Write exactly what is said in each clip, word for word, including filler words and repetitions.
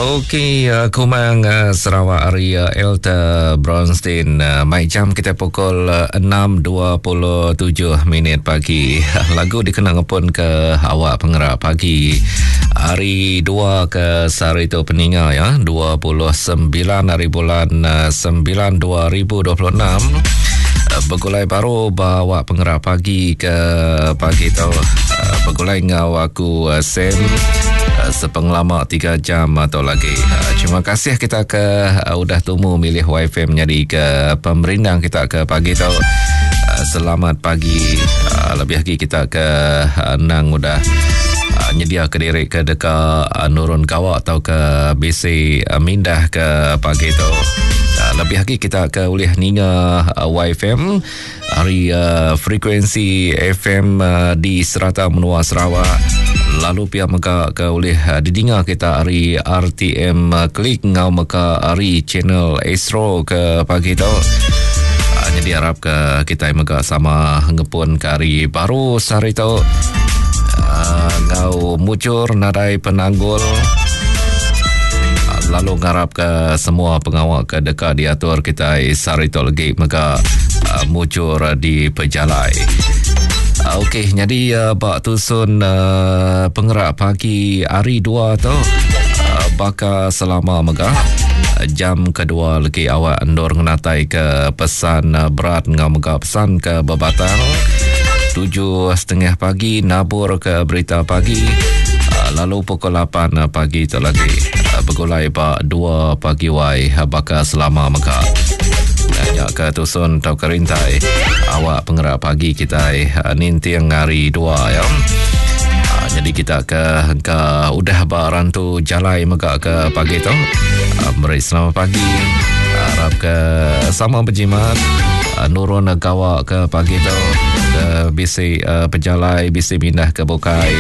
Okey, uh, Kumang uh, Sarawak Ari uh, Elta Bronstein. Uh, mai jam kita pukul uh, enam dua puluh tujuh minit pagi. Lagu dikenang pun ke awak pengerak pagi. Hari dua ke Sarito Peninga ya, dua puluh sembilan hari bulan uh, sembilan dua ribu dua puluh enam. Uh, begulai baru bawa pengerak pagi ke pagi tu. Uh, begulai ngawaku uh, Sam. Sepenglama tiga jam atau lagi. Terima kasih kita ke uh, udah temu milih Y F M jadi ke pemerintah kita ke pagi tu. Uh, selamat pagi. Uh, lebih lagi kita ke uh, nang udah uh, nyedia ke diri ke dekat uh, Nurun Kawak atau ke B C uh, Mindah ke pagi tu. Uh, lebih lagi kita ke oleh Ninga uh, Y F M hari uh, frekuensi F M uh, di Serata Menua Sarawak. Lalu pihak meka ke oleh uh, didengar kita hari R T M uh, klik ngau meka hari channel Astro ke pagi tu. Uh, jadi harap ke kita meka sama ngepun ke hari baru sehari tu. Uh, ngau mucur nadai penanggul. Uh, lalu ngarap ke semua pengawal ke dekat diatur kita sehari tu lagi meka uh, mucur di pejalai. Uh, Okey, jadi uh, bak tusun uh, pengerak pagi hari dua tu uh, baka selama megah uh, jam kedua lagi awak endor ngenatai ke pesan uh, berat ngau megah pesan ke bebatang tujuh setengah pagi nabur ke berita pagi uh, lalu pukul lapan uh, pagi tu lagi uh, begulai bak dua pagi wai uh, baka selama megah. Banyak ke tusun tau kerintai awak pengerak pagi kita uh, nintiang hari dua ya. Uh, jadi kita ke ke udah barantu jalai mega ke pagi tu. Uh, Meri selamat pagi. Harap ke sama berjimat uh, Nurun Kawak ke pagi tu ke B C uh, Pejalai B C Mindah ke Bukai.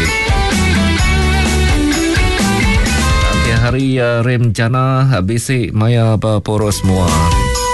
Nanti hari uh, rem jana B C Maya Poro semua.